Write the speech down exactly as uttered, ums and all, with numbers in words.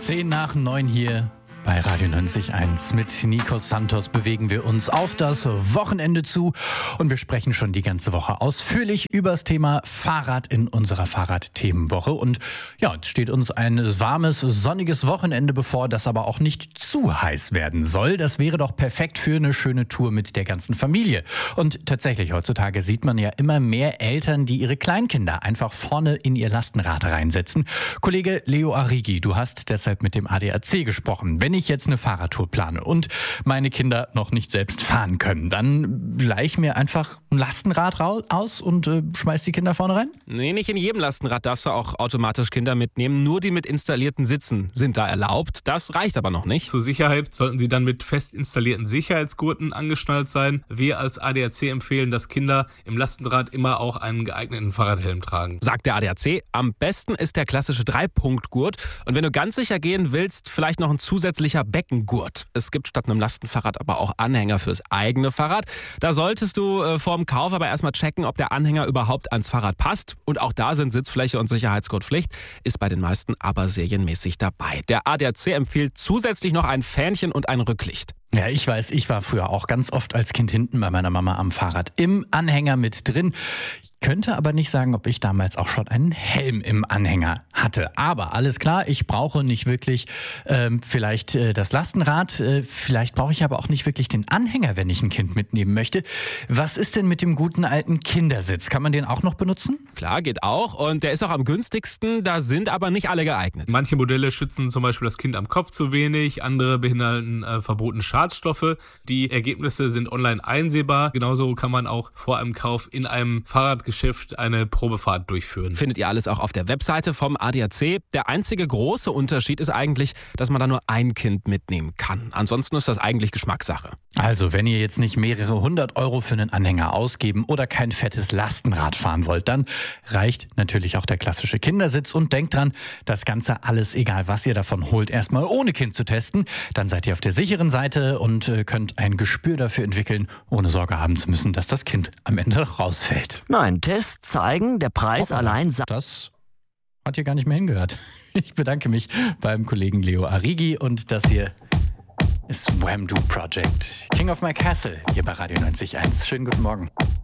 Zehn nach neun hier bei Radio neunzig Komma eins. Mit Nico Santos bewegen wir uns auf das Wochenende zu und wir sprechen schon die ganze Woche ausführlich über das Thema Fahrrad in unserer Fahrradthemenwoche. Und ja, es steht uns ein warmes, sonniges Wochenende bevor, das aber auch nicht zu heiß werden soll. Das wäre doch perfekt für eine schöne Tour mit der ganzen Familie. Und tatsächlich, heutzutage sieht man ja immer mehr Eltern, die ihre Kleinkinder einfach vorne in ihr Lastenrad reinsetzen. Kollege Leo Arrighi, du hast deshalb mit dem A D A C gesprochen. Wenn ich jetzt eine Fahrradtour plane und meine Kinder noch nicht selbst fahren können, dann leih ich mir einfach ein Lastenrad raus aus und äh, schmeiß die Kinder vorne rein? Nee, nicht in jedem Lastenrad darfst du auch automatisch Kinder mitnehmen. Nur die mit installierten Sitzen sind da erlaubt. Das reicht aber noch nicht. Zur Sicherheit sollten sie dann mit fest installierten Sicherheitsgurten angeschnallt sein. Wir als A D A C empfehlen, dass Kinder im Lastenrad immer auch einen geeigneten Fahrradhelm tragen. Sagt der A D A C, am besten ist der klassische Dreipunktgurt. Und wenn du ganz sicher gehen willst, vielleicht noch ein zusätzlicher Beckengurt. Es gibt statt einem Lastenfahrrad aber auch Anhänger fürs eigene Fahrrad. Da solltest du äh, vor dem Kauf aber erstmal checken, ob der Anhänger überhaupt ans Fahrrad passt. Und auch da sind Sitzfläche und Sicherheitsgurt Pflicht. Ist bei den meisten aber serienmäßig dabei. Der A D A C empfiehlt zusätzlich noch ein Fähnchen und ein Rücklicht. Ja, ich weiß, ich war früher auch ganz oft als Kind hinten bei meiner Mama am Fahrrad im Anhänger mit drin. Ich könnte aber nicht sagen, ob ich damals auch schon einen Helm im Anhänger hatte. Aber alles klar, ich brauche nicht wirklich ähm, vielleicht äh, das Lastenrad. Äh, vielleicht brauche ich aber auch nicht wirklich den Anhänger, wenn ich ein Kind mitnehmen möchte. Was ist denn mit dem guten alten Kindersitz? Kann man den auch noch benutzen? Klar, geht auch. Und der ist auch am günstigsten. Da sind aber nicht alle geeignet. Manche Modelle schützen zum Beispiel das Kind am Kopf zu wenig. Andere beinhalten äh, verbotene Schadstoffe. Die Ergebnisse sind online einsehbar. Genauso kann man auch vor einem Kauf in einem Fahrradgeschäft eine Probefahrt durchführen. Findet ihr alles auch auf der Webseite vom A D A C. Der einzige große Unterschied ist eigentlich, dass man da nur ein Kind mitnehmen kann. Ansonsten ist das eigentlich Geschmackssache. Also, wenn ihr jetzt nicht mehrere hundert Euro für einen Anhänger ausgeben oder kein fettes Lastenrad fahren wollt, dann reicht natürlich auch der klassische Kindersitz. Und denkt dran, das Ganze alles, egal was ihr davon holt, erstmal ohne Kind zu testen. Dann seid ihr auf der sicheren Seite und könnt ein Gespür dafür entwickeln, ohne Sorge haben zu müssen, dass das Kind am Ende rausfällt. Nein, Tests zeigen, der Preis oh, allein... Sa- das hat ihr gar nicht mehr hingehört. Ich bedanke mich beim Kollegen Leo Arrighi und das hier ist Wham Do Project. King of My Castle hier bei Radio neunzig Komma eins. Schönen guten Morgen.